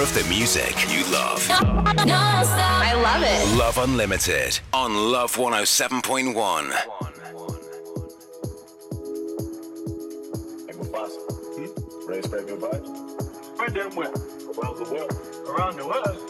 more of the music you love. I love it. Love Unlimited on Love 107.1. Ready to spread good vibes? Spread them where? Around the world. Around the world?